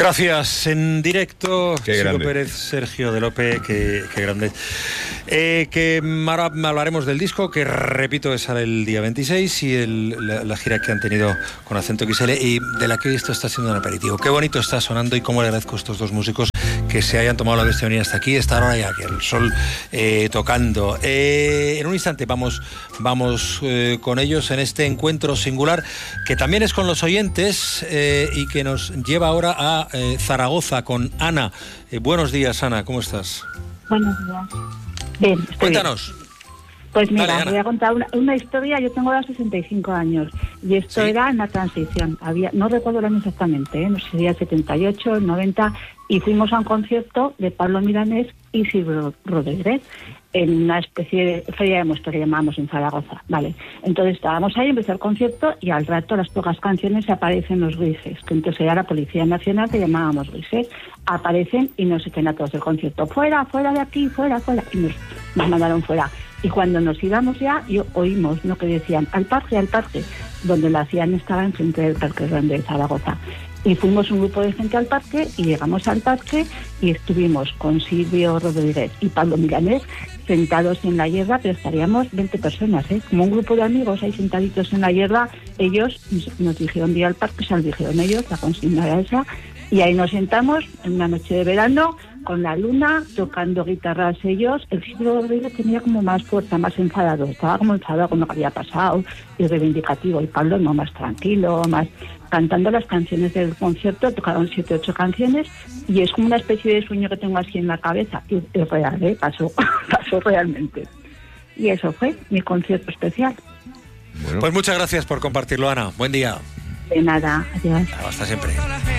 Gracias. En directo, Chico Pérez, Sergio de Lope, qué grande. Que ahora hablaremos del disco, que repito, sale el día 26, y la gira que han tenido con Acento XL, y de la que esto está siendo un aperitivo. Qué bonito está sonando, y cómo le agradezco a estos dos músicos que se hayan tomado la bestia de venir hasta aquí, estar ahora ya que el sol tocando. En un instante vamos con ellos en este encuentro singular, que también es con los oyentes, y que nos lleva ahora a Zaragoza con Ana. Buenos días, Ana, ¿cómo estás? Buenos días. Bien, cuéntanos. Pues mira, Dale, voy a contar una historia. Yo tengo ahora 65 años y esto era en la transición. No recuerdo el año exactamente, no sé si sería 78, 90, y fuimos a un concierto de Pablo Milanés y Silvio Rodríguez en una especie de feria de muestras que llamábamos en Zaragoza. Vale, entonces estábamos ahí, empezó el concierto y al rato, las pocas canciones, aparecen los grises, que entonces era la Policía Nacional, que llamábamos grises. Aparecen y nos echan a todos del concierto. Fuera de aquí, fuera. Y nos mandaron fuera. Y cuando nos íbamos ya, oímos lo que decían, al parque, donde lo hacían estaba enfrente del Parque Grande de Zaragoza. Y fuimos un grupo de gente al parque, y llegamos al parque y estuvimos con Silvio Rodríguez y Pablo Milanés sentados en la hierba, pero estaríamos 20 personas, como un grupo de amigos ahí sentaditos en la hierba. Ellos nos dijeron de ir al parque, se lo dijeron ellos, la consigna era esa, y ahí nos sentamos en una noche de verano, con la luna, tocando guitarras ellos. El Silvio Rodríguez tenía como más fuerza, más enfadado, estaba como enfadado con lo que había pasado, y reivindicativo, y Pablo no, más tranquilo, más cantando las canciones del concierto. Tocaron 7 u 8 canciones, y es como una especie de sueño que tengo así en la cabeza, y es real, pasó realmente. Y eso fue mi concierto especial. Bueno. Pues muchas gracias por compartirlo, Ana. Buen día. De nada, adiós. Hasta siempre.